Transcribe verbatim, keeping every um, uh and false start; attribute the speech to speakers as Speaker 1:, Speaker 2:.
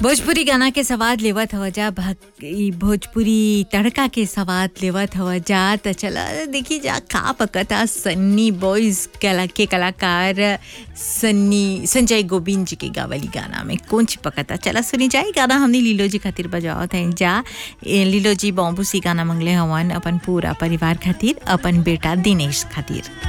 Speaker 1: भोजपुरी गाना के स्वाद लेवत हवा जा भक- ई भोजपुरी तड़का के स्वाद लेवत हवा जा त चला देखी जा का पकता सन्नी बॉयज कला के कलाकार सन्नी संजय गोविंद जी के गावली गाना में कौन ची पकता चला सुनी जाए गाना हमने लीलो जी खातिर बजावत हैं जा ए, लीलो जी बॉम्बू सी गाना मंगले हवन अपन पूरा परिवार खातिर अपन बेटा दिनेश खातिर।